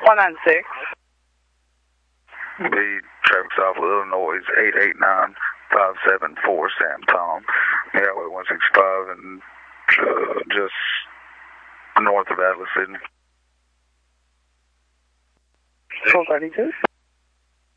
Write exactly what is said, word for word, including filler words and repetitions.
one nine six. The traffic stop with Illinois eight eight nine five seven four Sam Tom. The highway one sixty-five and uh, just north of Atlas City. four thirty-two.